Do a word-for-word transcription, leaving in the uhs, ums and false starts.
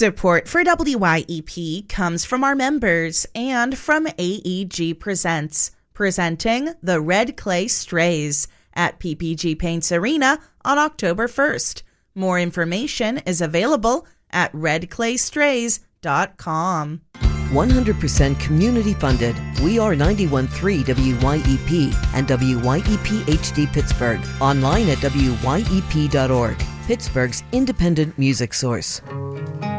Support for W Y E P comes from our members and from A E G Presents, presenting the Red Clay Strays at P P G Paints Arena on October first. More information is available at red clay strays dot com. one hundred percent community funded. We are ninety-one point three W Y E P and W Y E P H D Pittsburgh. Online at W Y E P dot org. Pittsburgh's independent music source.